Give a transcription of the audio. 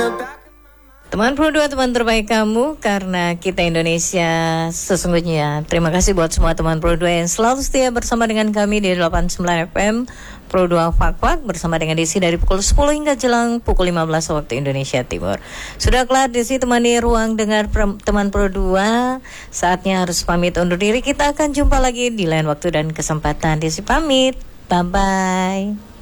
Teman Pro 2, teman terbaik kamu, karena kita Indonesia sesungguhnya. Terima kasih buat semua teman Pro 2 yang selalu setia bersama dengan kami di 89 FM Pro 2 Fak-Fak, bersama dengan Desi dari pukul 10 hingga jelang pukul 15 waktu Indonesia Timur. Sudah kelar Desi temani ruang dengar teman Pro 2. Saatnya harus pamit undur diri. Kita akan jumpa lagi di lain waktu dan kesempatan. Desi pamit. Bye-bye.